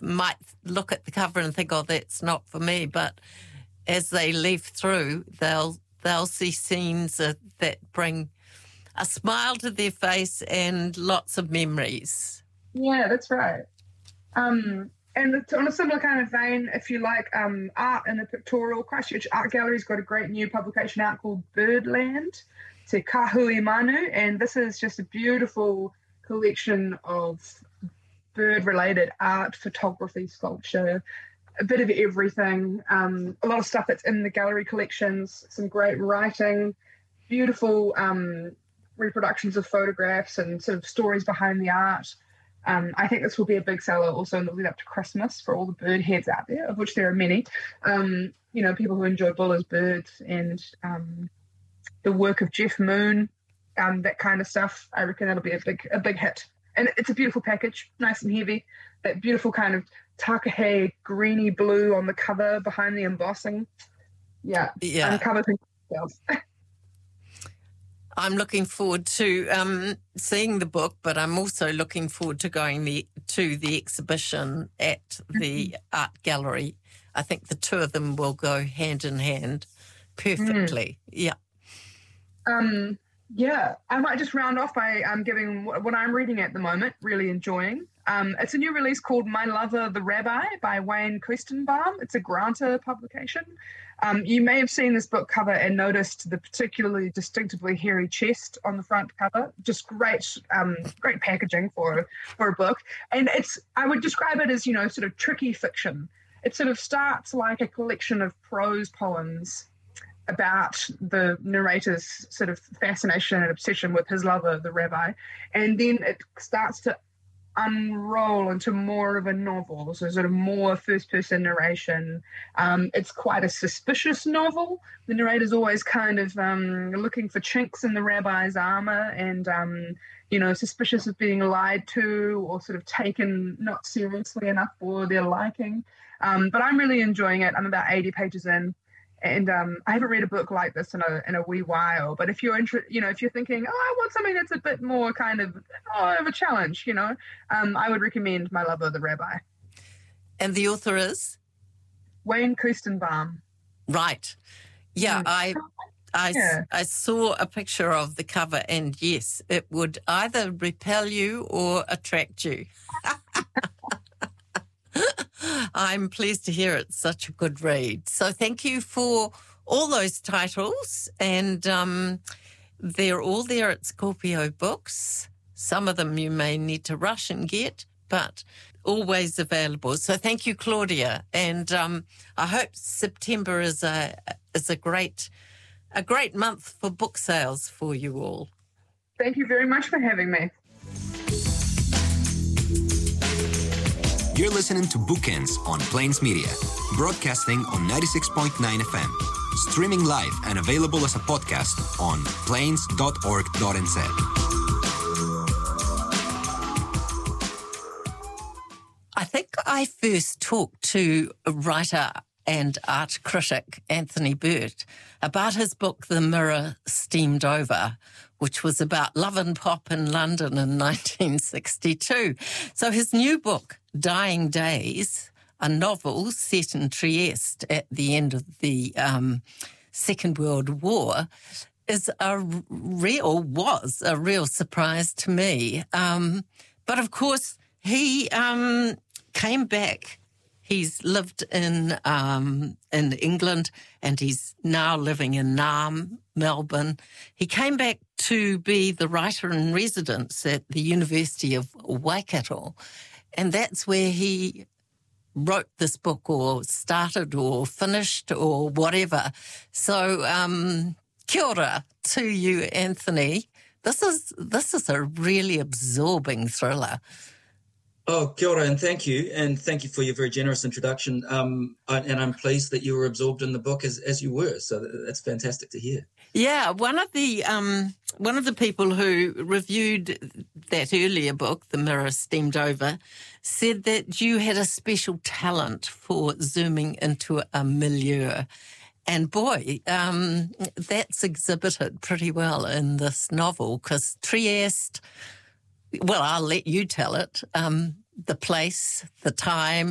might look at the cover and think, oh, that's not for me. But as they leaf through, they'll see scenes that bring a smile to their face and lots of memories. Yeah, that's right. And it's on a similar kind of vein, if you like art in the pictorial, Christchurch Art Gallery's got a great new publication out called Birdland, Te Kahui Manu, and this is just a beautiful collection of bird-related art, photography, sculpture, a bit of everything, a lot of stuff that's in the gallery collections, some great writing, beautiful reproductions of photographs and sort of stories behind the art. I think this will be a big seller also in the lead up to Christmas for all the bird heads out there, of which there are many. People who enjoy Buller's birds and the work of Jeff Moon, that kind of stuff. I reckon that'll be a big hit. And it's a beautiful package, nice and heavy. That beautiful kind of Takahe greeny blue on the cover behind the embossing. Yeah. Uncovered themselves. I'm looking forward to seeing the book, but I'm also looking forward to going to the exhibition at the art gallery. I think the two of them will go hand in hand perfectly. Yeah. I might just round off by giving what I'm reading at the moment, really enjoying. It's a new release called My Lover, the Rabbi by Wayne Kuistenbaum. It's a Granta publication. You may have seen this book cover and noticed the particularly distinctively hairy chest on the front cover. Just great packaging for a book. And I would describe it as, sort of tricky fiction. It sort of starts like a collection of prose poems about the narrator's sort of fascination and obsession with his lover, the rabbi. And then it starts to unroll into more of a novel, so sort of more first-person narration. It's quite a suspicious novel. The narrator's always kind of looking for chinks in the rabbi's armor and, suspicious of being lied to or sort of taken not seriously enough for their liking. But I'm really enjoying it. I'm about 80 pages in. And I haven't read a book like this in a wee while. But if you're if you're thinking, I want something that's a bit more kind of a challenge, I would recommend My Lover, the Rabbi. And the author is Wayne Kuistenbaum. Right. Yeah, I saw a picture of the cover, and yes, it would either repel you or attract you. I'm pleased to hear it's such a good read. So thank you for all those titles. And they're all there at Scorpio Books. Some of them you may need to rush and get, but always available. So thank you, Claudia. And I hope September is a great month for book sales for you all. Thank you very much for having me. You're listening to Bookends on Plains Media, broadcasting on 96.9 FM, streaming live and available as a podcast on plains.org.nz. I think I first talked to writer and art critic Anthony Burt about his book, The Mirror Steamed Over, which was about love and pop in London in 1962. So his new book, Dying Days, a novel set in Trieste at the end of the Second World War, was a real surprise to me. But of course, he came back. He's lived in England and he's now living in Naarm, Melbourne. He came back to be the writer in residence at the University of Waikato. And that's where he wrote this book or started or finished or whatever. So kia ora to you, Anthony. This is a really absorbing thriller. Oh, kia ora, and thank you. And thank you for your very generous introduction. And I'm pleased that you were absorbed in the book as you were. So that's fantastic to hear. Yeah, one of the people who reviewed that earlier book, The Mirror Steamed Over, said that you had a special talent for zooming into a milieu. And boy, that's exhibited pretty well in this novel because Trieste, well, I'll let you tell it, the place, the time,